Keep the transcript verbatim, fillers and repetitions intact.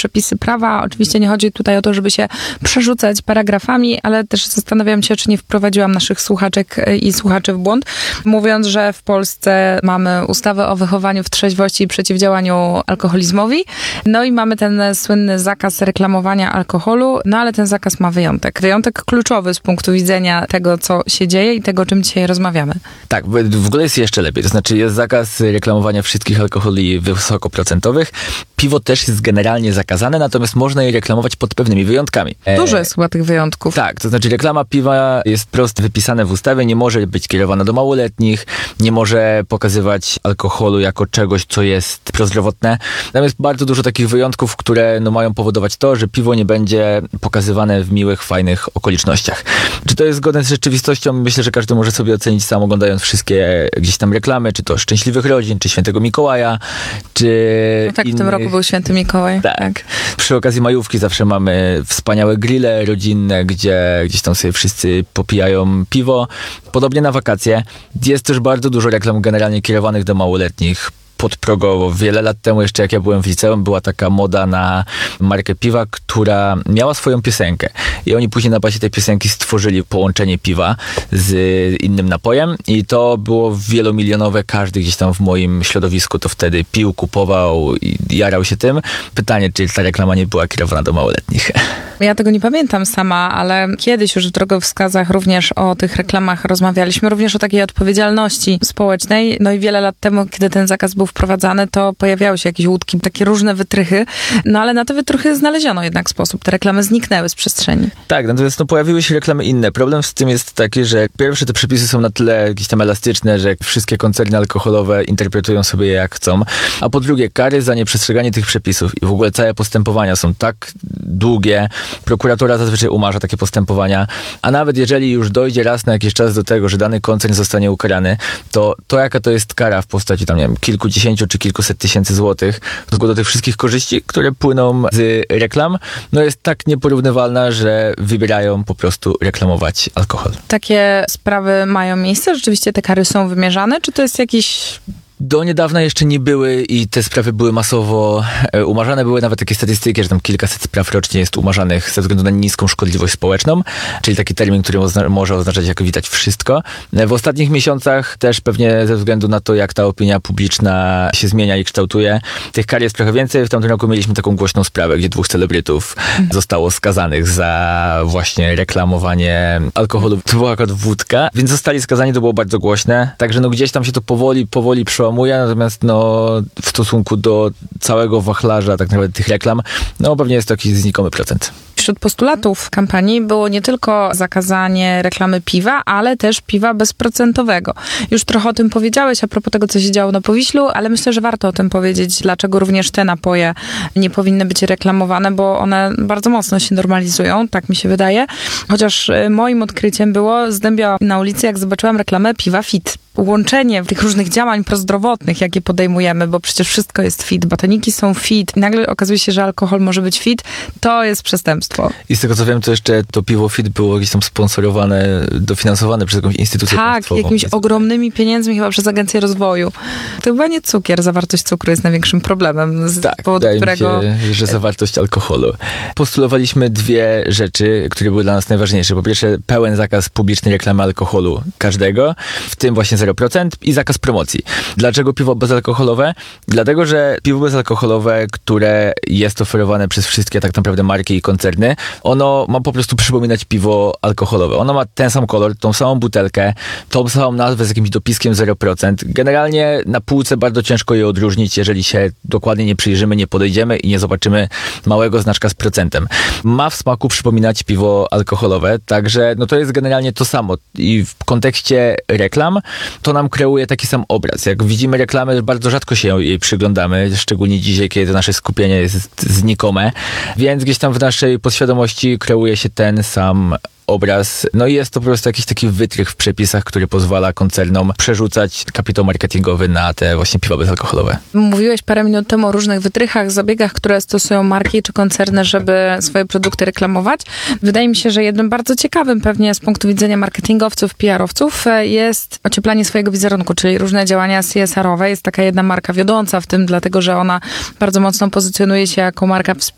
przepisy prawa. Oczywiście nie chodzi tutaj o to, żeby się przerzucać paragrafami, ale też zastanawiam się, czy nie wprowadziłam naszych słuchaczek i słuchaczy w błąd, mówiąc, że w Polsce mamy ustawę o wychowaniu w trzeźwości i przeciwdziałaniu alkoholizmowi. No i mamy ten słynny zakaz reklamowania alkoholu, no ale ten zakaz ma wyjątek. Wyjątek kluczowy z punktu widzenia tego, co się dzieje i tego, o czym dzisiaj rozmawiamy. Tak, w ogóle jest jeszcze lepiej. To znaczy jest zakaz reklamowania wszystkich alkoholi wysokoprocentowych. Piwo też jest generalnie zakazane, natomiast można je reklamować pod pewnymi wyjątkami. Dużo jest chyba tych wyjątków. Tak, to znaczy reklama piwa jest prosto wypisane w ustawie, nie może być kierowana do małoletnich, nie może pokazywać alkoholu jako czegoś, co jest prozdrowotne. Tam jest bardzo dużo takich wyjątków, które no, mają powodować to, że piwo nie będzie pokazywane w miłych, fajnych okolicznościach. Czy to jest zgodne z rzeczywistością? Myślę, że każdy może sobie ocenić sam, oglądając wszystkie gdzieś tam reklamy, czy to Szczęśliwych Rodzin, czy Świętego Mikołaja, czy no tak, innych. W tym roku był Święty Mikołaj. Tak. tak. Przy okazji majówki zawsze mamy wspaniałe grille rodzinne, gdzie gdzieś tam sobie wszyscy popijają piwo. Podobnie na wakacje. Jest też bardzo dużo reklam generalnie kierowanych do małoletnich. Podprogowo. Wiele lat temu, jeszcze jak ja byłem w liceum, była taka moda na markę piwa, która miała swoją piosenkę. I oni później na bazie tej piosenki stworzyli połączenie piwa z innym napojem i to było wielomilionowe. Każdy gdzieś tam w moim środowisku to wtedy pił, kupował i jarał się tym. Pytanie, czy ta reklama nie była kierowana do małoletnich. Ja tego nie pamiętam sama, ale kiedyś już w drogowskazach również o tych reklamach rozmawialiśmy, również o takiej odpowiedzialności społecznej. No i wiele lat temu, kiedy ten zakaz był wprowadzany, to pojawiały się jakieś łódki, takie różne wytrychy, no ale na te wytrychy znaleziono jednak sposób. Te reklamy zniknęły z przestrzeni. Tak, natomiast no, pojawiły się reklamy inne. Problem z tym jest taki, że pierwsze te przepisy są na tyle jakieś tam elastyczne, że wszystkie koncerny alkoholowe interpretują sobie je jak chcą, a po drugie kary za nieprzestrzeganie tych przepisów i w ogóle całe postępowania są tak długie. Prokuratura zazwyczaj umarza takie postępowania, a nawet jeżeli już dojdzie raz na jakiś czas do tego, że dany koncern zostanie ukarany, to to jaka to jest kara w postaci tam, nie wiem, kilkudziesięciu czy kilkuset tysięcy złotych, w do tych wszystkich korzyści, które płyną z reklam, no jest tak nieporównywalna, że wybierają po prostu reklamować alkohol. Takie sprawy mają miejsce? Rzeczywiście te kary są wymierzane? Czy to jest jakiś... Do niedawna jeszcze nie były i te sprawy były masowo e, umarzane. Były nawet takie statystyki, że tam kilkaset spraw rocznie jest umarzanych ze względu na niską szkodliwość społeczną, czyli taki termin, który ozna- może oznaczać, jak widać, wszystko. E, w ostatnich miesiącach też pewnie ze względu na to, jak ta opinia publiczna się zmienia i kształtuje, tych kar jest trochę więcej. W tamtym roku mieliśmy taką głośną sprawę, gdzie dwóch celebrytów zostało skazanych za właśnie reklamowanie alkoholu. To była akurat wódka, więc zostali skazani, to było bardzo głośne. Także no gdzieś tam się to powoli, powoli przełamuje. Natomiast no, w stosunku do całego wachlarza tak naprawdę tych reklam, no pewnie jest to jakiś znikomy procent. Wśród postulatów kampanii było nie tylko zakazanie reklamy piwa, ale też piwa bezprocentowego. Już trochę o tym powiedziałeś a propos tego, co się działo na Powiślu, ale myślę, że warto o tym powiedzieć, dlaczego również te napoje nie powinny być reklamowane, bo one bardzo mocno się normalizują, tak mi się wydaje. Chociaż moim odkryciem było, zdębiałam na ulicy, jak zobaczyłam reklamę piwa Fit. Łączenie tych różnych działań prozdrowotnych, jakie podejmujemy, bo przecież wszystko jest fit, batoniki są fit i nagle okazuje się, że alkohol może być fit, to jest przestępstwo. I z tego co wiem, to jeszcze to piwo fit było gdzieś tam sponsorowane, dofinansowane przez jakąś instytucję tak, państwową. Tak, jakimiś ogromnymi pieniędzmi chyba przez Agencję Rozwoju. To chyba nie cukier, zawartość cukru jest największym problemem, z tak, powodu wydaje którego... mi się, że zawartość alkoholu. Postulowaliśmy dwie rzeczy, które były dla nas najważniejsze. Po pierwsze, pełen zakaz publicznej reklamy alkoholu każdego, w tym właśnie zero procent i zakaz promocji. Dlaczego piwo bezalkoholowe? Dlatego, że piwo bezalkoholowe, które jest oferowane przez wszystkie tak naprawdę marki i koncerny, ono ma po prostu przypominać piwo alkoholowe. Ono ma ten sam kolor, tą samą butelkę, tą samą nazwę z jakimś dopiskiem zero procent. Generalnie na półce bardzo ciężko je odróżnić, jeżeli się dokładnie nie przyjrzymy, nie podejdziemy i nie zobaczymy małego znaczka z procentem. Ma w smaku przypominać piwo alkoholowe, także no to jest generalnie to samo. I w kontekście reklam to nam kreuje taki sam obraz. Jak widzimy reklamę, bardzo rzadko się jej przyglądamy, szczególnie dzisiaj, kiedy to nasze skupienie jest znikome, więc gdzieś tam w naszej podświadomości kreuje się ten sam obraz. No i jest to po prostu jakiś taki wytrych w przepisach, który pozwala koncernom przerzucać kapitał marketingowy na te właśnie piwa bezalkoholowe. Mówiłeś parę minut temu o różnych wytrychach, zabiegach, które stosują marki czy koncerny, żeby swoje produkty reklamować. Wydaje mi się, że jednym bardzo ciekawym pewnie z punktu widzenia marketingowców, P R-owców jest ocieplanie swojego wizerunku, czyli różne działania C S R-owe. Jest taka jedna marka wiodąca w tym, dlatego że ona bardzo mocno pozycjonuje się jako marka wspierająca